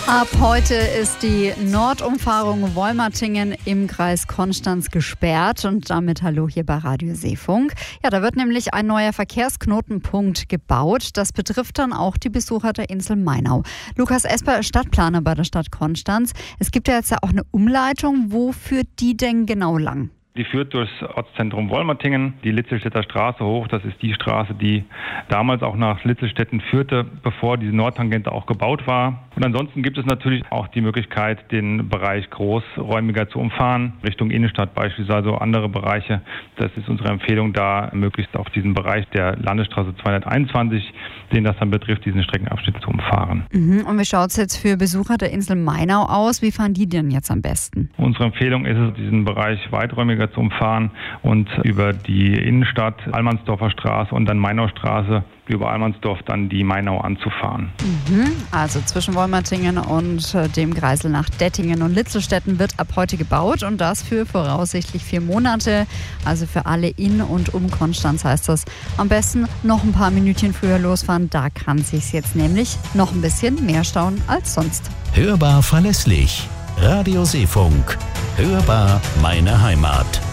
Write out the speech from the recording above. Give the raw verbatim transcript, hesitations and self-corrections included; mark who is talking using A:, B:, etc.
A: Ab heute ist die Nordumfahrung Wolmertingen im Kreis Konstanz gesperrt und damit hallo hier bei Radio Seefunk. Ja, da wird nämlich ein neuer Verkehrsknotenpunkt gebaut. Das betrifft dann auch die Besucher der Insel Mainau. Lukas Esper, Stadtplaner bei der Stadt Konstanz. Es gibt ja jetzt ja auch eine Umleitung. Wo führt die denn genau lang?
B: Die führt durchs Ortszentrum Wolmertingen, die Litzelstädter Straße hoch. Das ist die Straße, die damals auch nach Litzelstetten führte, bevor diese Nordtangente auch gebaut war. Und ansonsten gibt es natürlich auch die Möglichkeit, den Bereich großräumiger zu umfahren, Richtung Innenstadt beispielsweise, andere Bereiche. Das ist unsere Empfehlung, da möglichst auch diesen Bereich der Landesstraße zweihunderteinundzwanzig, den das dann betrifft, diesen Streckenabschnitt zu umfahren.
A: Mhm. Und wie schaut es jetzt für Besucher der Insel Mainau aus? Wie fahren die denn jetzt am besten?
B: Unsere Empfehlung ist es, diesen Bereich weiträumiger zu umfahren und über die Innenstadt, Allmannsdorfer Straße und dann Mainaustraße über Allmannsdorf dann die Mainau anzufahren.
A: Mhm. Also zwischen Wolmertingen und äh, dem Kreisel nach Dettingen und Litzelstetten wird ab heute gebaut und das für voraussichtlich vier Monate. Also für alle in und um Konstanz heißt das am besten noch ein paar Minütchen früher losfahren. Da kann sich's jetzt nämlich noch ein bisschen mehr stauen als sonst.
C: Hörbar verlässlich. Radio Seefunk. Hörbar meine Heimat.